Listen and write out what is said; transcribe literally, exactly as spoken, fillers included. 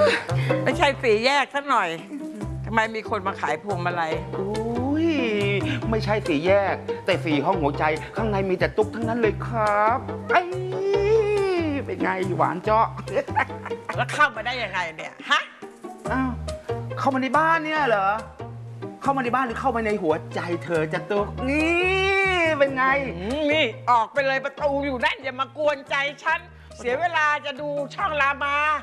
ไม่ใช่สี่แยกซะหน่อยทำไมมีคนมาขายพวงมาลัยอุ้ยไม่ใช่สี่แยก แต่สี่ห้องหัวใจข้างในมีแต่ตุ๊กทั้งนั้นเลยครับไอ้เป็นไงหวานเจาะแล้วเข้ามาได้ยังไงเนี่ยฮะอ้าวเข้ามาในบ้านเนี่ยเหรอเข้ามาในบ้านหรือเข้ามาในหัวใจเธอจะตุ๊กนี่เป็นไงนี่ออกไปเลยประตูอยู่นั่นอย่ามากวนใจฉันเสียเวลาจะดูช่องรามา